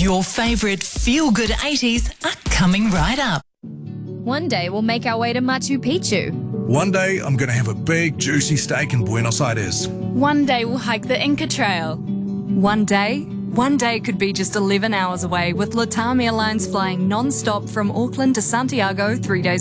Your favourite feel-good 80s are coming right up. One day we'll make our way to Machu Picchu. One day I'm going to have a big, juicy steak in Buenos Aires. One day we'll hike the Inca Trail. One day could be just 11 hours away with LATAM Airlines flying non-stop from Auckland to Santiago 3 days